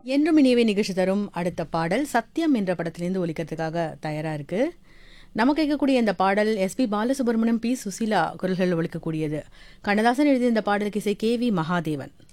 என்றும் இனியவே நிகழ்ச்சி தரும் அடுத்த பாடல் சத்தியம் என்ற படத்திலிருந்து ஒலிக்கிறதுக்காக தயாரா இருக்கு. நம்ம கேட்கக்கூடிய இந்த பாடல் எஸ்பி பாலசுப்ரமணியம், பி சுசீலா குரல்கள் ஒலிக்கக்கூடியது. கண்ணதாசன் எழுதிய இந்த பாடலுக்கு இசை கே வி மகாதேவன்.